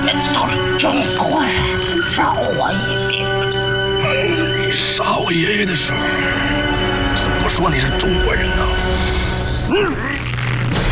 都是中国人，饶我一命。 你杀我爷爷的时候，怎么不说你是中国人呢？